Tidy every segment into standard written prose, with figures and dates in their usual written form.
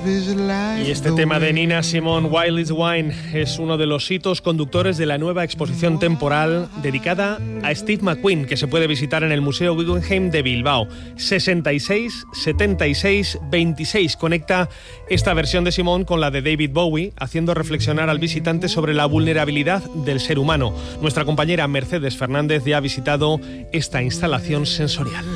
Y este tema de Nina Simone, Wild is Wine, es uno de los hitos conductores de la nueva exposición temporal dedicada a Steve McQueen, que se puede visitar en el Museo Guggenheim de Bilbao. 66, 76, 26 conecta esta versión de Simone con la de David Bowie, haciendo reflexionar al visitante sobre la vulnerabilidad del ser humano. Nuestra compañera Mercedes Fernández ya ha visitado esta instalación sensorial.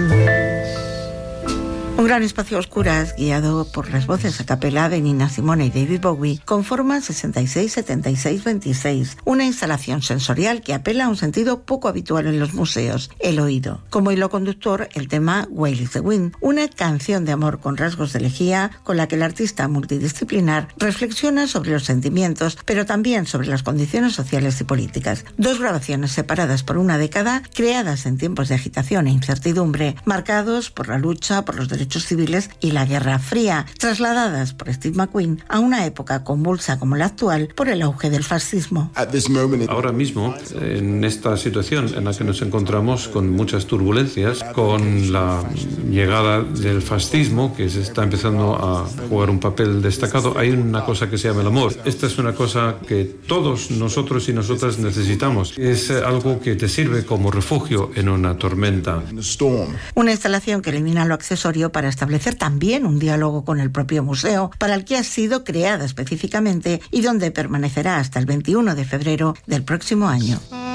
Un gran espacio a oscuras, guiado por las voces a capela de Nina Simone y David Bowie, conforma 66, 76, 26, una instalación sensorial que apela a un sentido poco habitual en los museos, el oído. Como hilo conductor, el tema Wild is the Wind, una canción de amor con rasgos de elegía, con la que el artista multidisciplinar reflexiona sobre los sentimientos, pero también sobre las condiciones sociales y políticas. Dos grabaciones separadas por una década, creadas en tiempos de agitación e incertidumbre, marcados por la lucha por los derechos civiles y la Guerra Fría, trasladadas por Steve McQueen a una época convulsa como la actual por el auge del fascismo. Ahora mismo, en esta situación en la que nos encontramos con muchas turbulencias, con la llegada del fascismo, que se está empezando a jugar un papel destacado, hay una cosa que se llama el amor. Esta es una cosa que todos nosotros y nosotras necesitamos. Es algo que te sirve como refugio en una tormenta. Una instalación que elimina lo accesorio para establecer también un diálogo con el propio museo, para el que ha sido creada específicamente y donde permanecerá hasta el 21 de febrero del próximo año.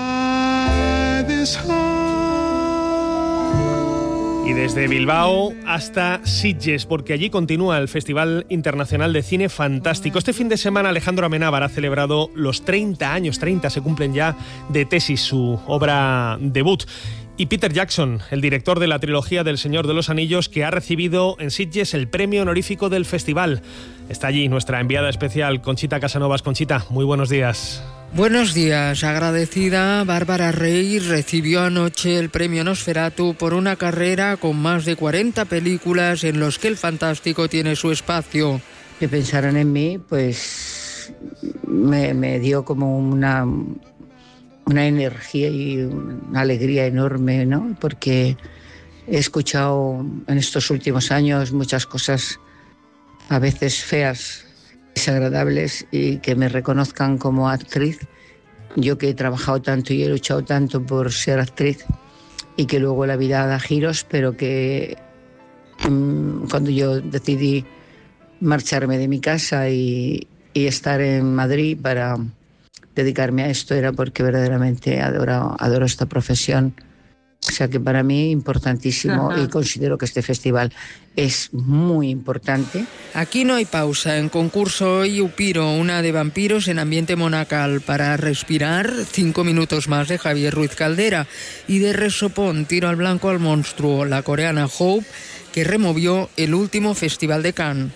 Y desde Bilbao hasta Sitges, porque allí continúa el Festival Internacional de Cine Fantástico. Este fin de semana Alejandro Amenábar ha celebrado los 30 años, 30 se cumplen ya, de Tesis, su obra debut. Y Peter Jackson, el director de la trilogía del Señor de los Anillos, que ha recibido en Sitges el premio honorífico del festival. Está allí nuestra enviada especial, Conchita Casanovas. Conchita, muy buenos días. Buenos días. Agradecida, Bárbara Rey recibió anoche el premio Nosferatu por una carrera con más de 40 películas en los que el fantástico tiene su espacio. Que pensaron en mí, pues me dio como una energía y una alegría enorme, ¿no? Porque he escuchado en estos últimos años muchas cosas a veces feas, desagradables, y que me reconozcan como actriz. Yo que he trabajado tanto y he luchado tanto por ser actriz, y que luego la vida da giros, pero que cuando yo decidí marcharme de mi casa y estar en Madrid para dedicarme a esto, era porque verdaderamente adoro esta profesión. O sea que para mí importantísimo. Ajá. Y considero que este festival es muy importante. Aquí no hay pausa. En concurso hoy Upiro, una de vampiros en ambiente monacal. Para respirar, 5 minutos más de Javier Ruiz Caldera. Y de resopón, Tiro al blanco al monstruo, la coreana Hope, que removió el último festival de Cannes.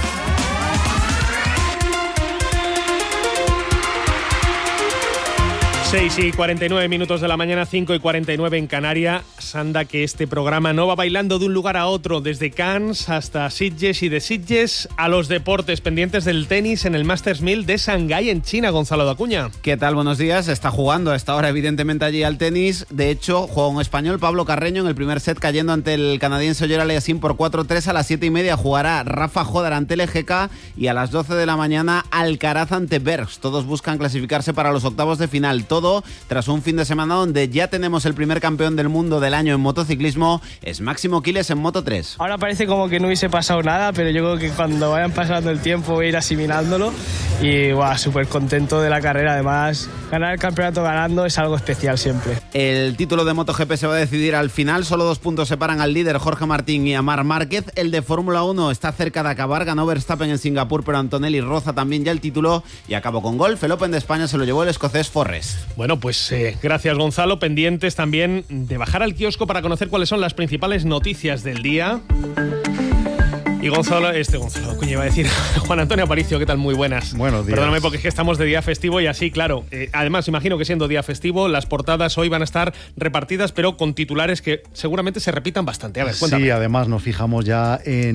6 y 49 minutos de la mañana, 5 y 49 en Canarias. Anda que este programa no va bailando de un lugar a otro, desde Cannes hasta Sitges y de Sitges a los deportes, pendientes del tenis en el Masters 1000 de Shanghái en China. Gonzalo de Acuña. ¿Qué tal? Buenos días. Está jugando a esta hora evidentemente allí al tenis. De hecho, juega un español, Pablo Carreño, en el primer set cayendo ante el canadiense Oyer Aliassime por 4-3. A las 7:30 jugará Rafa Jodar ante el EGK y a las 12 de la mañana Alcaraz ante Bergs. Todos buscan clasificarse para los octavos de final. Todo tras un fin de semana donde ya tenemos el primer campeón del mundo del año en motociclismo, es Máximo Quiles en Moto3. Ahora parece como que no hubiese pasado nada, pero yo creo que cuando vayan pasando el tiempo voy a ir asimilándolo y súper contento de la carrera. Además, ganar el campeonato ganando es algo especial siempre. El título de MotoGP se va a decidir al final. Solo 2 puntos separan al líder Jorge Martín y a Marc Márquez. El de Fórmula 1 está cerca de acabar. Ganó Verstappen en Singapur, pero Antonelli roza también ya el título. Y acabó con golf. El Open de España se lo llevó el escocés Forrest. Bueno, pues gracias, Gonzalo. Pendientes también de bajar al kiosco para conocer cuáles son las principales noticias del día. Y Gonzalo Acuña iba a decir, Juan Antonio Aparicio, ¿qué tal? Muy buenas. Buenos días. Perdóname porque es que estamos de día festivo y así, claro. Además, imagino que siendo día festivo, las portadas hoy van a estar repartidas, pero con titulares que seguramente se repitan bastante. A ver, cuéntame. Sí, además nos fijamos ya en